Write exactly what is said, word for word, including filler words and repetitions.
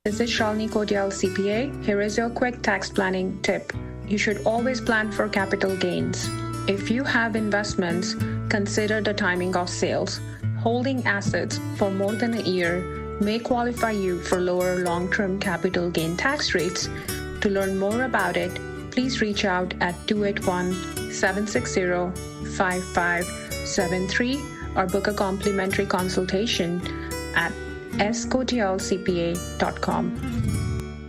This is Shalini Kodial, C P A. Here is your quick tax planning tip. You should always plan for capital gains. If you have investments, consider the timing of sales. Holding assets for more than a year may qualify you for lower long-term capital gain tax rates. To learn more about it, please reach out at two eight one, seven six zero, five five seven three or book a complimentary consultation at s kodial c p a dot com.